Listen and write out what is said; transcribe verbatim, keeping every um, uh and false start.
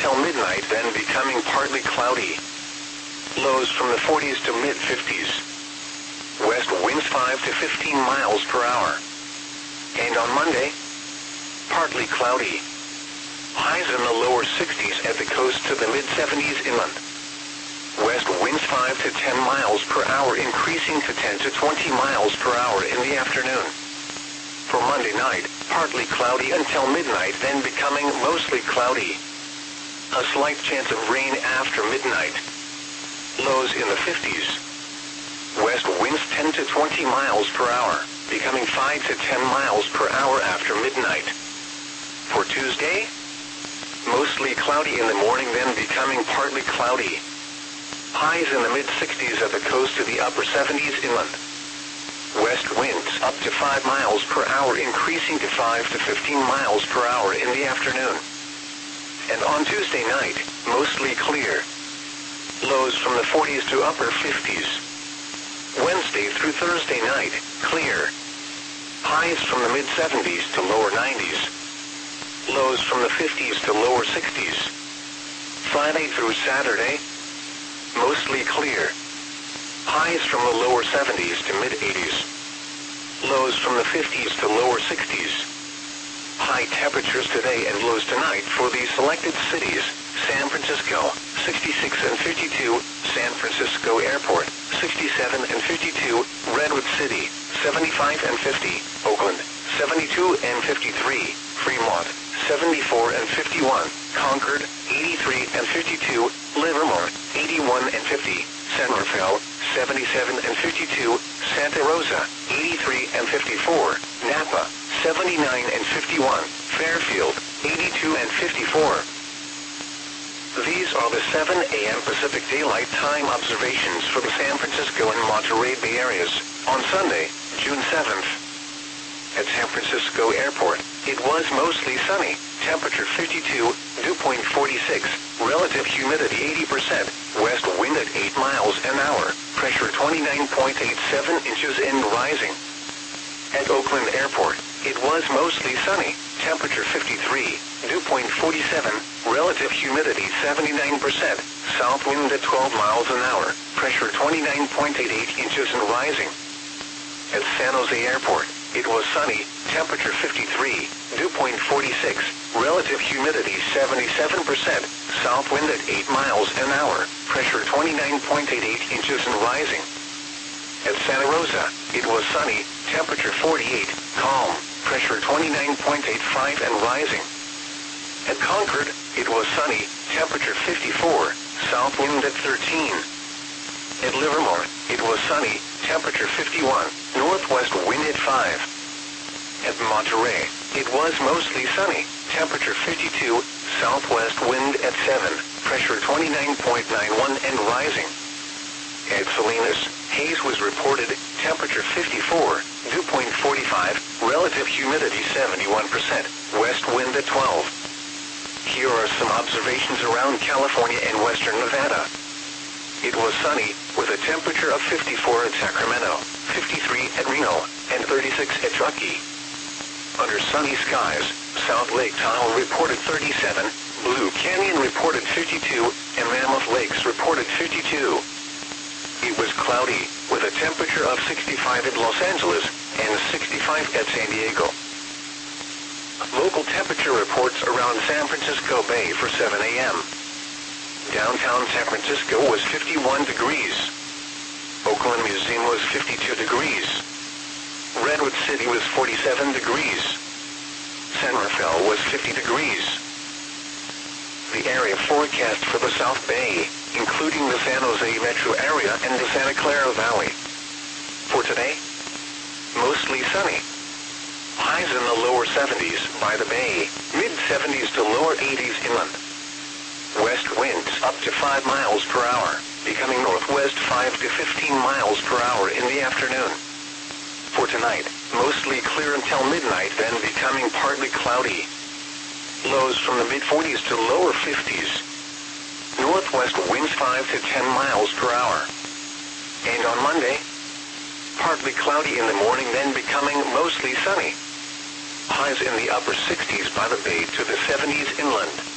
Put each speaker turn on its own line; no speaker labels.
until midnight, then becoming partly cloudy. Lows from the forties to mid-fifties. West winds five to fifteen miles per hour. And on Monday, partly cloudy. Highs in the lower sixties at the coast to the mid-seventies inland. West winds five to ten miles per hour, increasing to ten to twenty miles per hour in the afternoon. For Monday night, partly cloudy until midnight, then becoming mostly cloudy. A slight chance of rain after midnight. Lows in the fifties. West winds ten to twenty miles per hour, becoming five to ten miles per hour after midnight. For Tuesday, mostly cloudy in the morning, then becoming partly cloudy. Highs in the mid-sixties at the coast to the upper seventies inland. West winds up to five miles per hour, increasing to five to fifteen miles per hour in the afternoon. And on Tuesday night, mostly clear. Lows from the forties to upper fifties. Wednesday through Thursday night, clear. Highs from the mid-seventies to lower nineties. Lows from the fifties to lower sixties. Friday through Saturday, mostly clear. Highs from the lower seventies to mid-eighties. Lows from the fifties to lower sixties. High temperatures today and lows tonight for the selected cities: San Francisco, sixty-six and fifty-two, San Francisco Airport, sixty-seven and fifty-two, Redwood City, seventy-five and fifty, Oakland, seventy-two and fifty-three, Fremont, seventy-four and fifty-one, Concord, eighty-three and fifty-two, Livermore, eighty-one and fifty, San Rafael, seventy-seven and fifty-two, Santa Rosa, eighty-three and fifty-four, Napa, seventy-nine and fifty-one, Fairfield, eighty-two and fifty-four. These are the seven a m Pacific Daylight Time observations for the San Francisco and Monterey Bay areas on Sunday, June seventh. At San Francisco Airport, it was mostly sunny, temperature fifty-two, dew point forty-six, relative humidity eighty percent, west wind at eight miles an hour, pressure twenty-nine point eight seven inches and rising. At Oakland Airport, it was mostly sunny, temperature fifty-three, dew point forty-seven, relative humidity seventy-nine percent, south wind at twelve miles an hour, pressure twenty-nine point eight eight inches and rising. At San Jose Airport, it was sunny, temperature fifty-three, dew point forty-six, relative humidity seventy-seven percent, south wind at eight miles an hour, pressure twenty-nine point eight eight inches and rising. At Santa Rosa, it was sunny, temperature forty-eight, calm, pressure twenty-nine point eight five and rising. At Concord, it was sunny, temperature fifty-four, south wind at thirteen. At Livermore, it was sunny, temperature fifty-one, northwest wind at five. At Monterey, it was mostly sunny, temperature fifty-two, southwest wind at seven, pressure twenty-nine point nine one and rising. At Salinas, haze was reported, temperature fifty-four, dew point forty-five, relative humidity seventy-one percent, west wind at twelve. Here are some observations around California and western Nevada. It was sunny, with a temperature of fifty-four at Sacramento, fifty-three at Reno, and thirty-six at Truckee. Under sunny skies, South Lake Tahoe reported thirty-seven, Blue Canyon reported fifty-two, and Mammoth Lakes reported fifty-two. It was cloudy, with a temperature of sixty-five at Los Angeles, and sixty-five at San Diego. Local temperature reports around San Francisco Bay for seven a m Downtown San Francisco was fifty-one degrees. Oakland Museum was fifty-two degrees. Redwood City was forty-seven degrees. San Rafael was fifty degrees. The area forecast for the South Bay, including the San Jose metro area and the Santa Clara Valley. For today, mostly sunny. Highs in the lower seventies by the bay, mid-seventies to lower eighties inland. West winds up to five miles per hour, becoming northwest five to fifteen miles per hour in the afternoon. For tonight, mostly clear until midnight, then becoming partly cloudy. Lows from the mid-forties to lower fifties. Northwest winds five to ten miles per hour. And on Monday, partly cloudy in the morning, then becoming mostly sunny. Highs in the upper sixties by the bay to the seventies inland.